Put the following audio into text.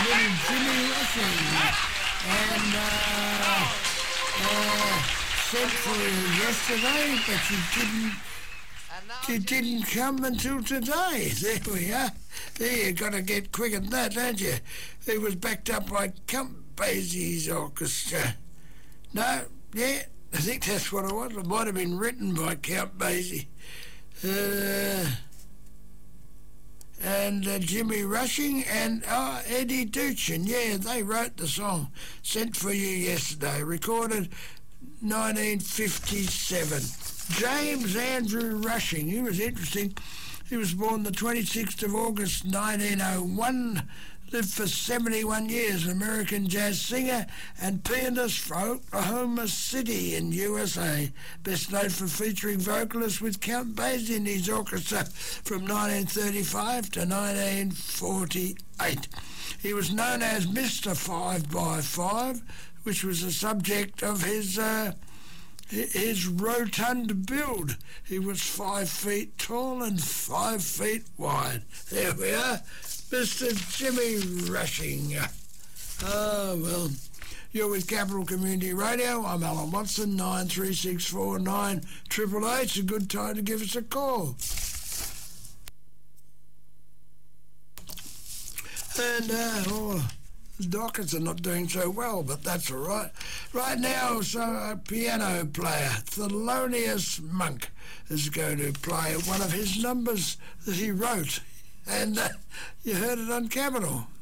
little Jimmy Rushing. And sent for you yesterday, but you didn't come until today. There we are. There, you got to get quick at that, don't you? It was backed up by Count Basie's orchestra. No, yeah, I think that's what it was. It might have been written by Count Basie. And Jimmy Rushing and Eddie Duchin. Yeah, they wrote the song Sent for You Yesterday, recorded 1957. James Andrew Rushing, he was interesting. He was born the 26th of August 1901, lived for 71 years, an American jazz singer and pianist from Oklahoma City in USA. Best known for featuring vocalists with Count Basie in his orchestra from 1935 to 1948. He was known as Mr. 5 by 5, which was the subject of his rotund build. He was 5 feet tall and 5 feet wide. There we are, Mr. Jimmy Rushing. Oh, well, you're with Capital Community Radio. I'm Alan Watson, 9364 It's a good time to give us a call. And, the Dockets are not doing so well, but that's all right. Right now, so a piano player, Thelonious Monk, is going to play one of his numbers that he wrote. And you heard it on Capital.